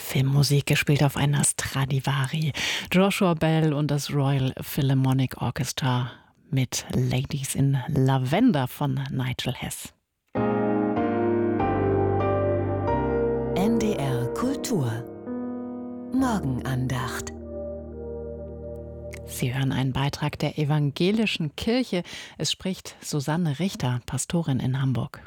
Filmmusik gespielt auf einer Stradivari. Joshua Bell und das Royal Philharmonic Orchestra mit Ladies in Lavender von Nigel Hess. NDR Kultur Morgenandacht. Sie hören einen Beitrag der Evangelischen Kirche. Es spricht Susanne Richter, Pastorin in Hamburg.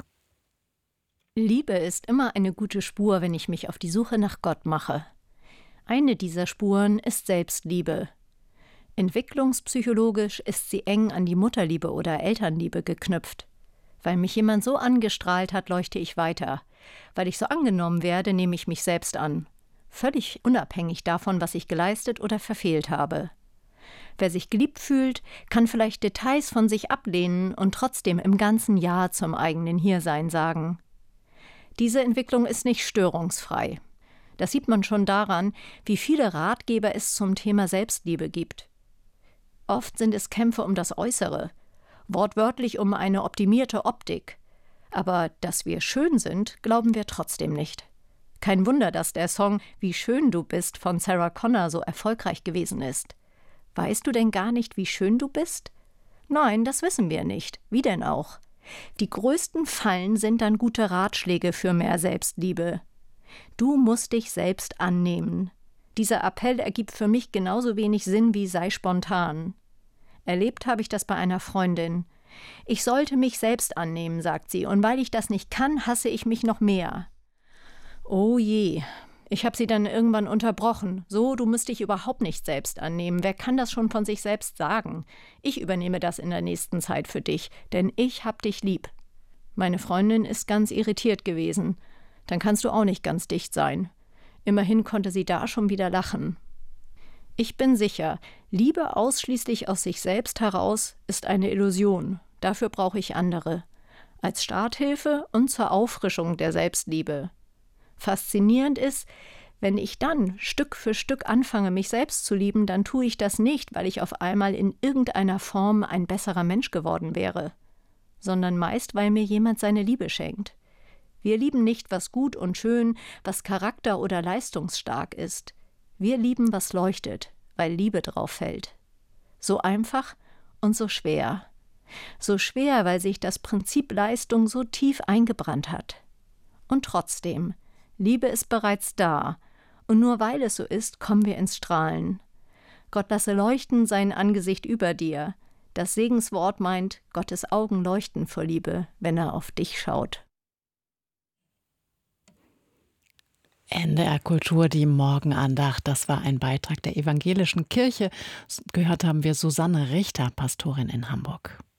Liebe ist immer eine gute Spur, wenn ich mich auf die Suche nach Gott mache. Eine dieser Spuren ist Selbstliebe. Entwicklungspsychologisch ist sie eng an die Mutterliebe oder Elternliebe geknüpft. Weil mich jemand so angestrahlt hat, leuchte ich weiter. Weil ich so angenommen werde, nehme ich mich selbst an. Völlig unabhängig davon, was ich geleistet oder verfehlt habe. Wer sich geliebt fühlt, kann vielleicht Details von sich ablehnen und trotzdem im ganzen Ja zum eigenen Hiersein sagen. Diese Entwicklung ist nicht störungsfrei. Das sieht man schon daran, wie viele Ratgeber es zum Thema Selbstliebe gibt. Oft sind es Kämpfe um das Äußere, wortwörtlich um eine optimierte Optik. Aber dass wir schön sind, glauben wir trotzdem nicht. Kein Wunder, dass der Song »Wie schön du bist« von Sarah Connor so erfolgreich gewesen ist. Weißt du denn gar nicht, wie schön du bist? Nein, das wissen wir nicht. Wie denn auch? Die größten Fallen sind dann gute Ratschläge für mehr Selbstliebe. Du musst dich selbst annehmen. Dieser Appell ergibt für mich genauso wenig Sinn wie sei spontan. Erlebt habe ich das bei einer Freundin. Ich sollte mich selbst annehmen, sagt sie, und weil ich das nicht kann, hasse ich mich noch mehr. Oh je. Ich habe sie dann irgendwann unterbrochen. So, du musst dich überhaupt nicht selbst annehmen. Wer kann das schon von sich selbst sagen? Ich übernehme das in der nächsten Zeit für dich, denn ich hab dich lieb. Meine Freundin ist ganz irritiert gewesen. Dann kannst du auch nicht ganz dicht sein. Immerhin konnte sie da schon wieder lachen. Ich bin sicher, Liebe ausschließlich aus sich selbst heraus ist eine Illusion. Dafür brauche ich andere. Als Starthilfe und zur Auffrischung der Selbstliebe. Faszinierend ist, wenn ich dann Stück für Stück anfange, mich selbst zu lieben, dann tue ich das nicht, weil ich auf einmal in irgendeiner Form ein besserer Mensch geworden wäre, sondern meist, weil mir jemand seine Liebe schenkt. Wir lieben nicht, was gut und schön, was charakter- oder leistungsstark ist. Wir lieben, was leuchtet, weil Liebe drauf fällt. So einfach und so schwer. So schwer, weil sich das Prinzip Leistung so tief eingebrannt hat. Und trotzdem, Liebe ist bereits da, und nur weil es so ist, kommen wir ins Strahlen. Gott lasse leuchten sein Angesicht über dir. Das Segenswort meint, Gottes Augen leuchten vor Liebe, wenn er auf dich schaut. NDR Kultur, die Morgenandacht. Das war ein Beitrag der Evangelischen Kirche. Gehört haben wir Susanne Richter, Pastorin in Hamburg.